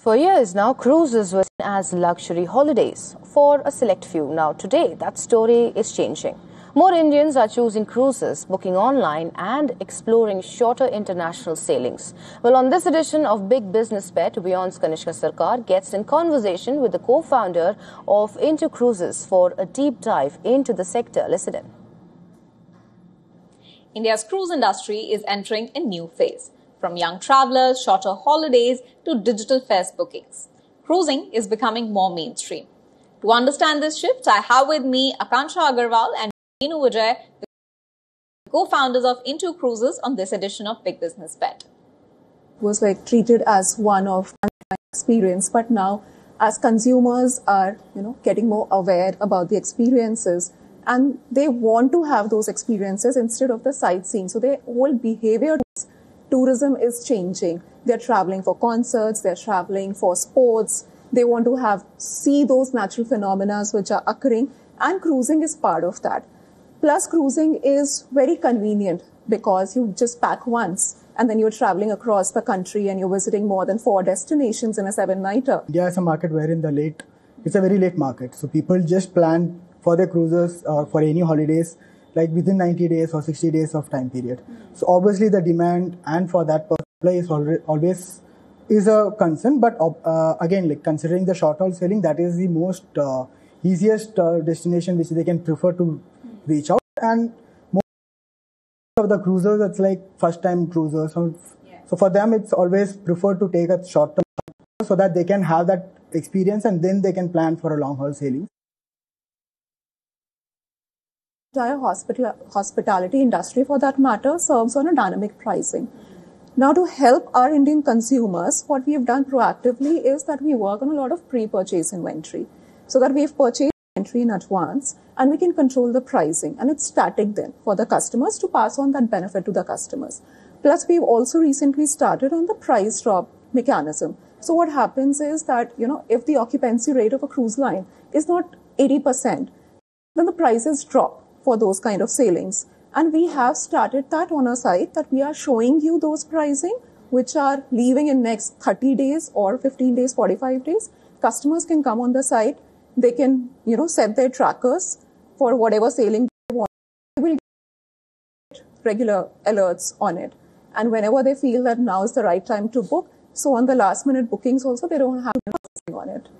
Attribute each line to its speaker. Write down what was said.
Speaker 1: For years now, cruises were seen as luxury holidays for a select few. Now today, that story is changing. More Indians are choosing cruises, booking online and exploring shorter international sailings. Well, on this edition of Big Business Bet, WION's Kanishka Sarkar gets in conversation with the co-founder of Into Cruises for a deep dive into the sector. Listen in.
Speaker 2: India's cruise industry is entering a new phase. From young travelers, shorter holidays to digital fare bookings, cruising is becoming more mainstream. To understand this shift, I have with me Akanksha Agarwal and Venu Vijay, the co-founders of Into Cruises, on this edition of Big Business Bet.
Speaker 3: Was treated as one of experience, but now as consumers are, getting more aware about the experiences and they want to have those experiences instead of the sightseeing. So their whole behavior tourism is changing. They're traveling for concerts, they're traveling for sports. They want to see those natural phenomena which are occurring, and cruising is part of that. Plus, cruising is very convenient because you just pack once and then you're traveling across the country and you're visiting more than 4 destinations in a 7-nighter.
Speaker 4: India is a market where it's a very late market. So people just plan for their cruises or for any holidays like within 90 days or 60 days of time period. So obviously the demand and for that supply is always a concern. But again, considering the short haul sailing, that is the most easiest destination which they can prefer to reach out. And most of the cruisers, it's like first time cruisers. So for them, it's always preferred to take a short term so that they can have that experience and then they can plan for a long haul sailing.
Speaker 3: The entire hospitality industry, for that matter, serves on a dynamic pricing. Now, to help our Indian consumers, what we have done proactively is that we work on a lot of pre-purchase inventory, so that we've purchased inventory in advance and we can control the pricing, and it's static then for the customers to pass on that benefit to the customers. Plus, we've also recently started on the price drop mechanism. So what happens is that, if the occupancy rate of a cruise line is not 80%, then the prices drop for those kind of sailings. And we have started that on our site, that we are showing you those pricing which are leaving in next 30 days or 15 days, 45 days. Customers can come on the site. They can, set their trackers for whatever sailing they want. They will get regular alerts on it. And whenever they feel that now is the right time to book, so on the last minute bookings also, they don't have on it.